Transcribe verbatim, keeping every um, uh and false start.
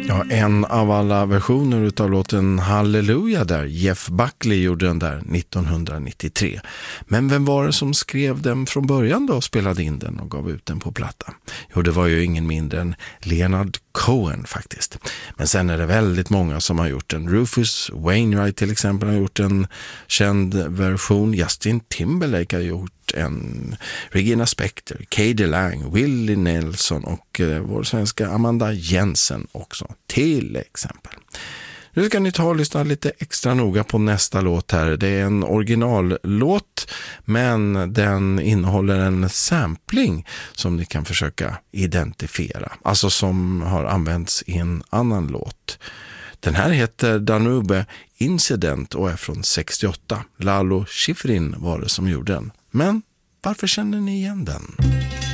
Ja, en av alla versioner utav låten Halleluja där. Jeff Buckley gjorde den där nittonhundranittiotre. Men vem var det som skrev den från början då och spelade in den och gav ut den på platta? Jo, det var ju ingen mindre än Leonard Cohen faktiskt. Men sen är det väldigt många som har gjort den. Rufus Wainwright till exempel har gjort en känd version. Justin Timberlake har gjort en, Regina Spektor, Katie Lang, Willie Nelson och eh, vår svenska Amanda Jensen också till exempel. Nu ska ni ta och lyssna lite extra noga på nästa låt här. Det är en originallåt, men den innehåller en sampling som ni kan försöka identifiera. Alltså som har använts i en annan låt. Den här heter Danube Incident och är från sextioåtta. Lalo Schifrin var det som gjorde den. Men varför känner ni igen den?